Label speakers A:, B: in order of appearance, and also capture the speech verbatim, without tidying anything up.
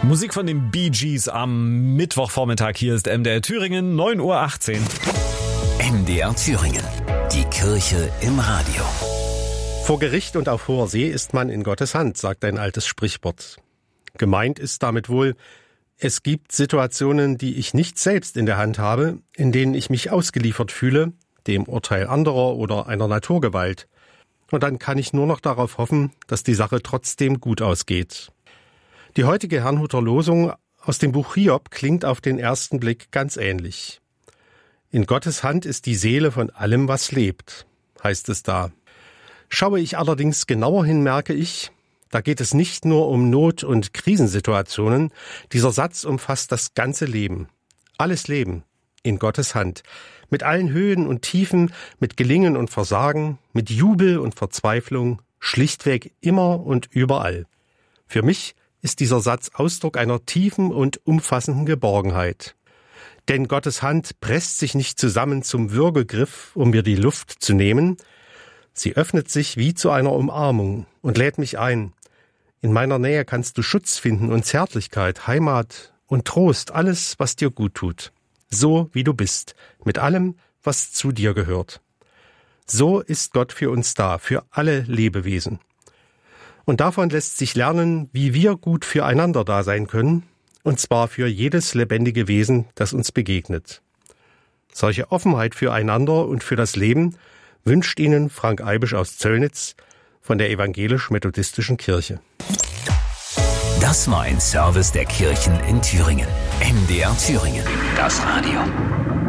A: Musik von den Bee Gees am Mittwochvormittag. Hier ist M D R Thüringen, neun Uhr achtzehn.
B: M D R Thüringen, die Kirche im Radio.
C: Vor Gericht und auf hoher See ist man in Gottes Hand, sagt ein altes Sprichwort. Gemeint ist damit wohl, es gibt Situationen, die ich nicht selbst in der Hand habe, in denen ich mich ausgeliefert fühle, dem Urteil anderer oder einer Naturgewalt. Und dann kann ich nur noch darauf hoffen, dass die Sache trotzdem gut ausgeht. Die heutige Herrnhuter Losung aus dem Buch Hiob klingt auf den ersten Blick ganz ähnlich. In Gottes Hand ist die Seele von allem, was lebt, heißt es da. Schaue ich allerdings genauer hin, merke ich, da geht es nicht nur um Not- und Krisensituationen. Dieser Satz umfasst das ganze Leben. Alles Leben in Gottes Hand. Mit allen Höhen und Tiefen, mit Gelingen und Versagen, mit Jubel und Verzweiflung, schlichtweg immer und überall. Für mich ist dieser Satz Ausdruck einer tiefen und umfassenden Geborgenheit. Denn Gottes Hand presst sich nicht zusammen zum Würgegriff, um mir die Luft zu nehmen. Sie öffnet sich wie zu einer Umarmung und lädt mich ein. In meiner Nähe kannst du Schutz finden und Zärtlichkeit, Heimat und Trost, alles, was dir gut tut. So wie du bist, mit allem, was zu dir gehört. So ist Gott für uns da, für alle Lebewesen. Und davon lässt sich lernen, wie wir gut füreinander da sein können, und zwar für jedes lebendige Wesen, das uns begegnet. Solche Offenheit füreinander und für das Leben wünscht Ihnen Frank Eibisch aus Zöllnitz von der Evangelisch-Methodistischen Kirche.
B: Das war ein Service der Kirchen in Thüringen. M D R Thüringen, das Radio.